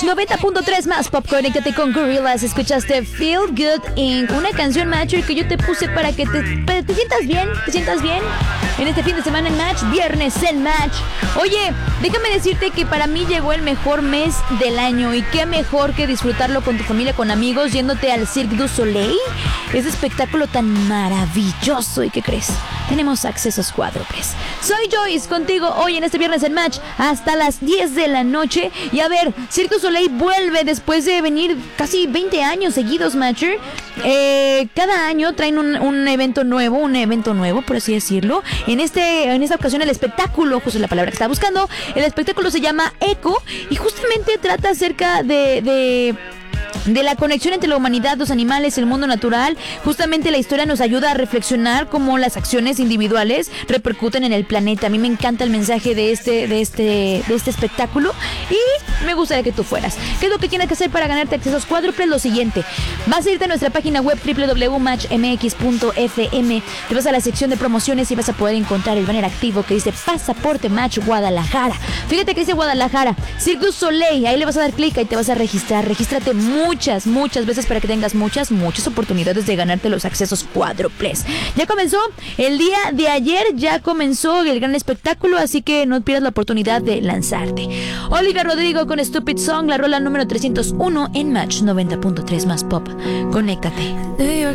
Match 90.3 más Pop. Conéctate con Gorillaz. Escuchaste Feel Good Inc., una canción, Matcher, que yo te puse para que te sientas bien en este fin de semana en Match, viernes en Match. Oye, déjame decirte que para mí llegó el mejor mes del año, y qué mejor que disfrutarlo con tu familia, con amigos, yéndote al Cirque du Soleil. Ese espectáculo tan maravilloso. ¿Y qué crees? Tenemos accesos cuádruples. Soy Joyce contigo hoy en este viernes en Match hasta las 10 de la noche. Y a ver, Cirque du Soleil vuelve después de venir casi 20 años seguidos, Matcher. Cada año traen un evento nuevo, por así decirlo. En esta ocasión el espectáculo, justo es la palabra que estaba buscando, el espectáculo se llama Echo y justamente trata acerca de la conexión entre la humanidad, los animales, el mundo natural. Justamente la historia nos ayuda a reflexionar cómo las acciones individuales repercuten en el planeta. A mí me encanta el mensaje de este espectáculo y me gustaría que tú fueras. ¿Qué es lo que tienes que hacer para ganarte accesos cuádruples? Lo siguiente: vas a irte a nuestra página web www.matchmx.fm, te vas a la sección de promociones y vas a poder encontrar el banner activo que dice Pasaporte Match Guadalajara. Fíjate que dice Guadalajara, Cirque du Soleil. Ahí le vas a dar clic y te vas a registrar. Regístrate muchas veces para que tengas muchas oportunidades de ganarte los accesos cuádruples. Ya comenzó el día de ayer, ya comenzó el gran espectáculo, así que no pierdas la oportunidad de lanzarte. Olivia Rodrigo con Stupid Song, la rola número 301 en Match 90.3 más Pop. Conéctate.